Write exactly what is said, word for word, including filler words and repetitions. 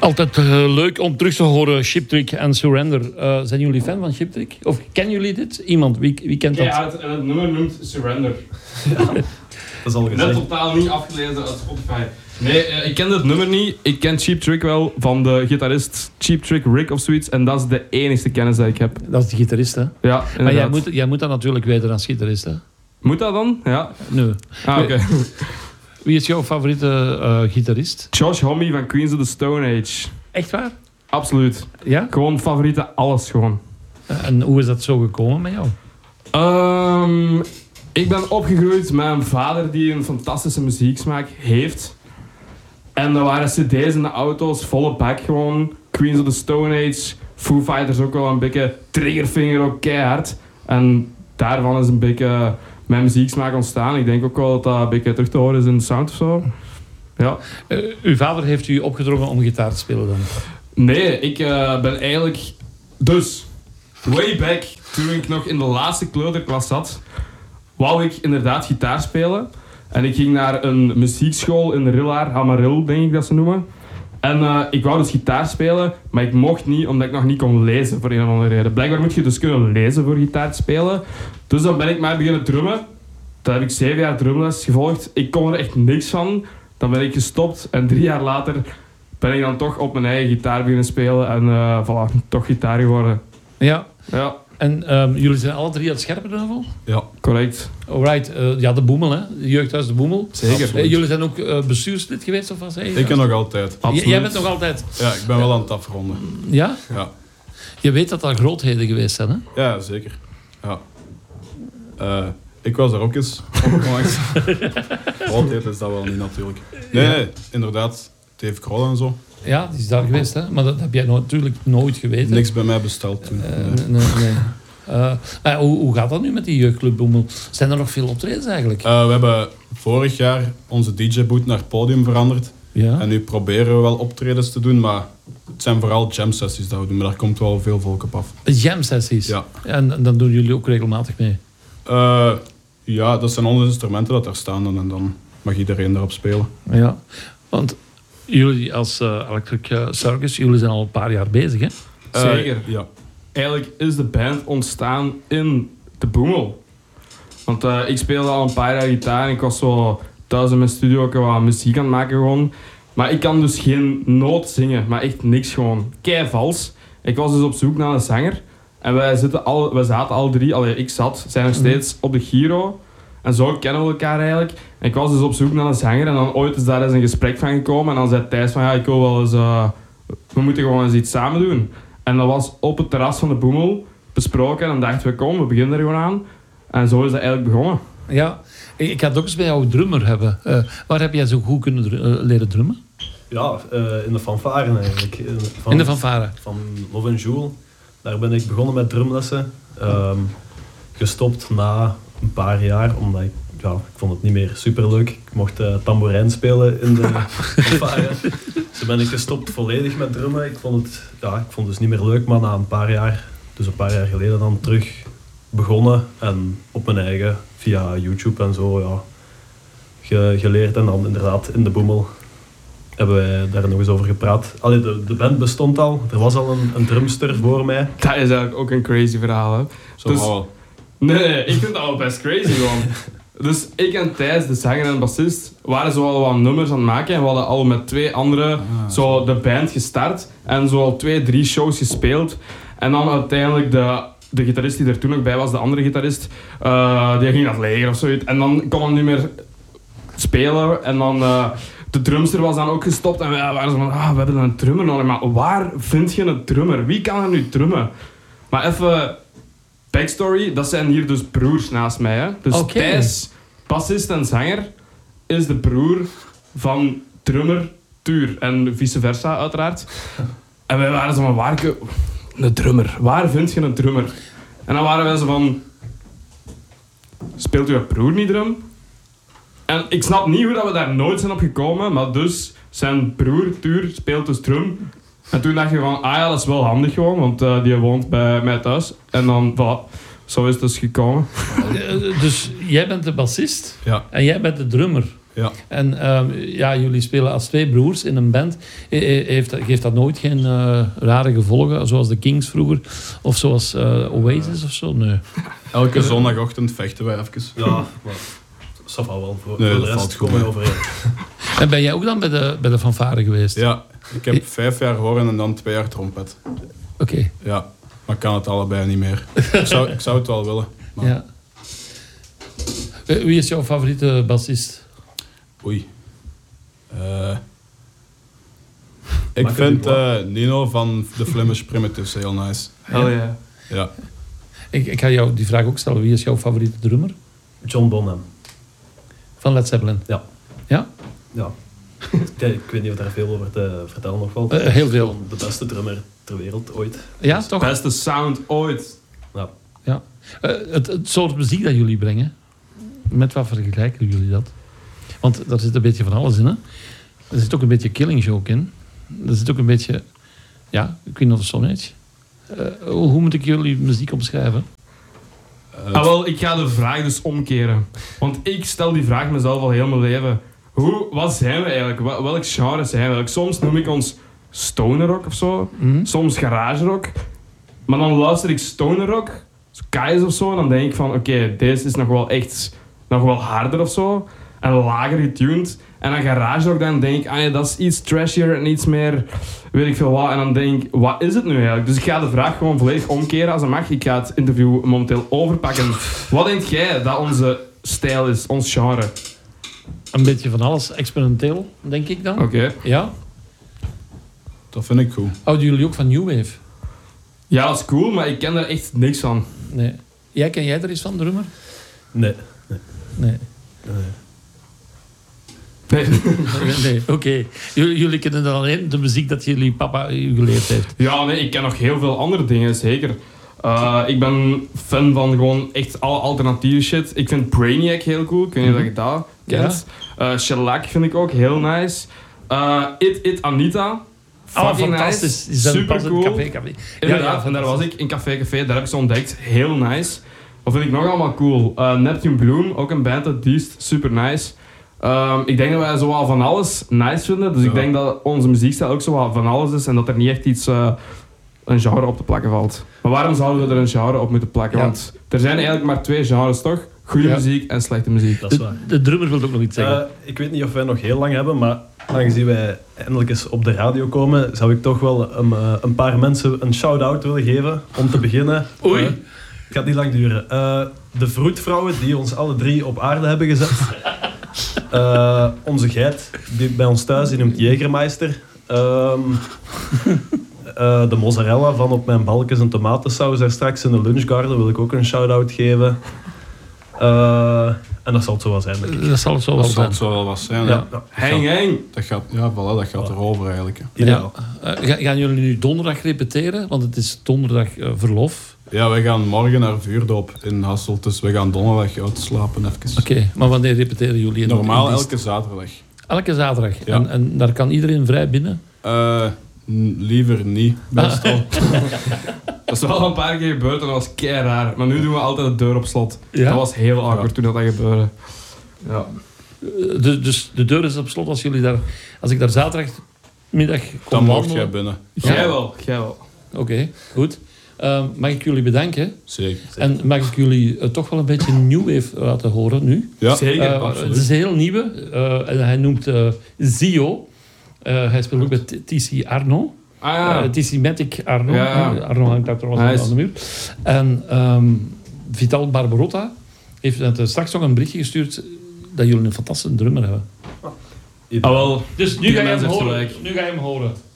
Altijd uh, leuk om terug te horen, Cheap Trick en Surrender. Uh, zijn jullie fan van Cheap Trick? Of kennen jullie dit? Iemand, wie, wie kent dat? Ja, het, en het nummer noemt Surrender. Ja, dat is al gezegd. Net totaal niet afgelezen uit Spotify. Nee, uh, ik ken het nummer niet. Ik ken Cheap Trick wel van de gitarist Cheap Trick Rick of zoiets. En dat is de enige kennis die ik heb. Dat is de gitarist, hè? Ja, inderdaad. Maar jij moet, jij moet dat natuurlijk weten als gitarist, hè? Moet dat dan? Ja. Nee. Ah, oké. Okay. Wie is jouw favoriete uh, gitarist? Josh Homme van Queens of the Stone Age. Echt waar? Absoluut. Ja? Gewoon favoriete alles gewoon. Uh, en hoe is dat zo gekomen met jou? Um, ik ben opgegroeid met een vader die een fantastische muzieksmaak heeft. En er waren cd's in de auto's, volle bak gewoon. Queens of the Stone Age, Foo Fighters ook wel een beetje, Triggerfinger ook keihard. En daarvan is een beetje mijn muzieksmaak ontstaan. Ik denk ook wel dat dat een beetje terug te horen is in de sound of zo. Ja. Uh, uw vader heeft u opgedrongen om gitaar te spelen dan? Nee, ik uh, ben eigenlijk... Dus, way back, toen ik nog in de laatste kleuterklas zat, wou ik inderdaad gitaar spelen. En ik ging naar een muziekschool in Rillaar, Amaril denk ik dat ze noemen. En uh, ik wou dus gitaar spelen, maar ik mocht niet, omdat ik nog niet kon lezen voor een of andere reden. Blijkbaar moet je dus kunnen lezen voor gitaar te spelen. Dus dan ben ik maar beginnen drummen. Toen heb ik zeven jaar drumles gevolgd. Ik kon er echt niks van. Dan ben ik gestopt en drie jaar later ben ik dan toch op mijn eigen gitaar beginnen spelen. En uh, voilà, toch gitaar geworden. Ja. Ja. En um, jullie zijn alle drie aan het Scherpenheuvel? Ja. Correct. Alright, uh, ja, de Boemel, hè? De Jeugdhuis de Boemel. Zeker. Uh, jullie zijn ook uh, bestuurslid geweest, of wat zei je? Ik ben nog altijd. J- jij bent nog altijd? Ja, ik ben wel aan het afronden. Ja? Ja. Je weet dat dat grootheden geweest zijn, hè? Ja, zeker. Ja. Uh, ik was daar ook eens opgemaakt. Grootheid is dat wel niet, natuurlijk. Nee, nee, inderdaad. Dave Grohl en zo. Ja, die is daar geweest, hè? Maar dat heb jij no- natuurlijk nooit geweten. Niks bij mij besteld toen. Uh, nee. nee, nee. Uh, uh, hoe, hoe gaat dat nu met die jeugdclub Boemel? Zijn er nog veel optredens eigenlijk? Uh, we hebben vorig jaar onze D J-boot naar het podium veranderd. Ja. En nu proberen we wel optredens te doen, maar het zijn vooral jam-sessies dat we doen. Maar daar komt wel veel volk op af. Jam-sessies? Ja. En, en dan doen jullie ook regelmatig mee? Uh, ja, dat zijn onze instrumenten dat daar staan en dan mag iedereen daarop spelen. Ja, want jullie als uh, Electric uh, Circus, jullie zijn al een paar jaar bezig, hè? Uh, Zeker. Ja. Eigenlijk is de band ontstaan in de Boemel. Want uh, ik speelde al een paar jaar gitaar en ik was zo thuis in mijn studio ook wat muziek aan het maken gewoon. Maar ik kan dus geen noot zingen, maar echt niks gewoon. Kei vals. Ik was dus op zoek naar een zanger. En wij, zitten al, wij zaten al drie, allee, ik zat, zijn nog steeds op de Giro. En zo kennen we elkaar eigenlijk. En ik was dus op zoek naar een zanger en dan ooit is daar eens een gesprek van gekomen. En dan zei Thijs van ja, ik wil wel eens, uh, we moeten gewoon eens iets samen doen. En dat was op het terras van de Boemel besproken. En dan dachten we, kom, we beginnen er gewoon aan. En zo is dat eigenlijk begonnen. Ja, ik ga het ook eens bij jou drummer hebben. Uh, waar heb jij zo goed kunnen dr- uh, leren drummen? Ja, uh, in de fanfare eigenlijk. Van, in de fanfare? Van Love and Jewel. Daar ben ik begonnen met drumlessen. Um, gestopt na een paar jaar, omdat ik, ja, ik vond het niet meer superleuk. Ik mocht uh, tamboerijn spelen in de fanfare. Dus ben ik gestopt volledig met drummen. Ik vond het, ja, ik vond het dus niet meer leuk, maar na een paar jaar, dus een paar jaar geleden dan terug begonnen. En op mijn eigen, via YouTube en zo, ja, ge, geleerd. En dan inderdaad in de Boemel hebben wij daar nog eens over gepraat. Allee, de, de band bestond al. Er was al een, een drumster voor mij. Dat is eigenlijk ook een crazy verhaal, hè. Zo Dus, wel. nee, ik vind dat wel best crazy gewoon. Dus ik en Thijs, de zanger en bassist, waren zo al wat nummers aan het maken. En we hadden al met twee anderen Ah, zo de band gestart. En zo al twee, drie shows gespeeld. En dan uiteindelijk de, de gitarist die er toen nog bij was, de andere gitarist, uh, die ging naar het leger of zoiets. En dan kon hij niet meer spelen. En dan... Uh, de drumster was dan ook gestopt en we waren zo van, ah, we hebben een drummer nodig. Maar waar vind je een drummer? Wie kan er nu drummen? Maar even backstory, dat zijn hier dus broers naast mij. Hè? Dus Okay. Thijs, bassist en zanger, is de broer van drummer Tuur. En vice versa, uiteraard. En wij waren zo van, waar kun... Een drummer. Waar vind je een drummer? En dan waren wij zo van... Speelt uw broer niet drum? En ik snap niet hoe dat we daar nooit zijn op gekomen, maar dus zijn broer Tuur speelt dus drum. En toen dacht je van, ah ja, dat is wel handig gewoon, want uh, die woont bij mij thuis. En dan, voilà, zo is het dus gekomen. Uh, dus jij bent de bassist Ja. en jij bent de drummer. Ja. En ehm, ja, jullie spelen als twee broers in een band. E- e- Heeft, dat- geeft dat nooit geen eh, rare gevolgen, zoals de Kings vroeger? Of zoals eh, Oasis of zo? Nee. Elke zondagochtend vechten wij even. Ja, maar dat valt wel. Voor, Nee, voor dat de valt rest goed komen we mee. overeen. En ben jij ook dan bij de, bij de fanfare geweest? Ja, ik heb vijf jaar horen en dan twee jaar trompet. Oké. Ja, maar ik kan het allebei niet meer. Ik zou, ik zou het wel willen. Maar Ja. Eh, Wie is jouw favoriete bassist? oei. Eh, ik Maak het vind u eh, Nino van de Flemish Primitives heel nice. Hell yeah. Ja. Ik, ik ga jou die vraag ook stellen. Wie is jouw favoriete drummer? John Bonham. Van Led Zeppelin? Ja. Ja? Ja. Kijk, ik weet niet of daar veel over te vertellen nog valt. Eh, heel veel. Gewoon de beste drummer ter wereld ooit. Ja, toch? Beste sound ooit. Ja. Ja. Eh, het, het soort muziek dat jullie brengen, met wat vergelijken jullie dat? Want daar zit een beetje van alles in, hè? Er zit ook een beetje Killing Joke in. Er zit ook een beetje... Ja, Queen of the Stone Age. Eh, hoe hoe moet ik jullie muziek omschrijven? Eh, Ah, wel, ik ga de vraag dus omkeren. Want ik stel die vraag mezelf al heel mijn leven. Hoe, wat zijn we eigenlijk? Wel- Welk genre zijn we eigenlijk? Soms noem ik ons stoner rock of zo. Hm? Soms garage rock. Maar dan luister ik stoner rock, zo Kais of zo, en dan denk ik van, oké, deze is nog wel echt, nog wel harder of zo. En lager getuned. En dan garage rock, dan denk ik, ah ja, dat is iets trashier en iets meer, weet ik veel wat. En dan denk ik, wat is het nu eigenlijk? Dus ik ga de vraag gewoon volledig omkeren als dat mag. Ik ga het interview momenteel overpakken. Wat denk jij dat onze stijl is, ons genre? Een beetje van alles experimenteel, denk ik dan. Oké. Ja? dat vind ik goed. Houden jullie ook van New Wave? Ja, dat is cool, maar ik ken er echt niks van. Nee. Jij, ken jij er eens van, drummer? Nee. Nee. nee. Nee. Nee, oké. Jullie, jullie kennen dan alleen de muziek dat jullie papa u geleerd heeft. Ja, nee, ik ken nog heel veel andere dingen, zeker. Uh, ik ben fan van gewoon echt alle alternatieve shit. Ik vind Brainiac heel cool, ik weet niet of je dat kent. Uh, Shellac vind ik ook heel nice. Uh, It It Anita, Oh, fucking fantastisch. nice. Super cool. Café, café. Inderdaad, en daar was ik in Café Café, daar heb ik ze ontdekt. Heel nice. Wat vind ik nog allemaal cool? Uh, Neptune Bloom, ook een band uit Diest, super nice. Um, ik denk dat wij zowel van alles nice vinden, dus Ja. ik denk dat onze muziekstijl ook zowel van alles is en dat er niet echt iets, uh, een genre op te plakken valt. Maar waarom zouden we er een genre op moeten plakken? Ja. Want er zijn eigenlijk maar twee genres, toch? Goede Ja. muziek en slechte muziek. Dat is De, waar. de drummer wil ook nog iets zeggen. Eh, ik weet niet of wij nog heel lang hebben, maar aangezien wij eindelijk eens op de radio komen, zou ik toch wel een, eh, een paar mensen een shout-out willen geven. Om te beginnen. Oei. Eh, het gaat niet lang duren. Eh, de vroedvrouwen die ons alle drie op aarde hebben gezet. Eh, onze geit, die bij ons thuis, die noemt Jägermeister. Ehm, eh, de mozzarella van op mijn balkjes en tomatensaus daar straks in de lunchgarden wil ik ook een shout-out geven. Eh, en dat zal het zo wel zijn, denk ik. Dat zal het zo wel Dat zal zijn. het zo wel wat zijn. Ja. Ja. Ja, Heng, heng! Dat gaat, ja, voilà, dat gaat erover eigenlijk. hè. ideaal. Eh, ga- gaan jullie nu donderdag repeteren? Want het is donderdag eh, verlof. Ja, wij gaan morgen naar vuurdoop in Hasselt, dus we gaan donderdag uitslapen even. Oké, maar wanneer repeteren jullie? in- Normaal in die elke zaterdag. Elke zaterdag. Ja. En, en daar kan iedereen vrij binnen? Eh, n- liever niet, meestal. Dat is wel een paar keer gebeurd en dat was kei raar. Maar nu doen we altijd de deur op slot. Ja? Dat was heel awkward Ja. toen dat, dat gebeurde. Ja. Eh, de, dus de deur is op slot als jullie daar... Als ik daar zaterdagmiddag kom Dan mocht wandelen. jij binnen. Ja. Jij wel, jij wel. Oké, goed. Eh, mag ik jullie bedanken? Zeker. En mag ik jullie eh, toch wel een beetje New Wave laten horen nu? Ja, Zeker, Eh, absoluut. het is een heel nieuwe. eh, en hij noemt eh Zio. Eh, hij speelt ook met T C Arno. Ah ja. Uh, T C Matic Arno. Ja, ja. Eh, Arno hangt daar trouwens Nice. aan de muur. En ehm, Vital Barbarotta heeft net, eh, straks nog een berichtje gestuurd dat jullie een fantastische drummer hebben. Ah, wel. Dus nu Die ga je mens hem heeft horen. gelijk. Nu ga je hem horen.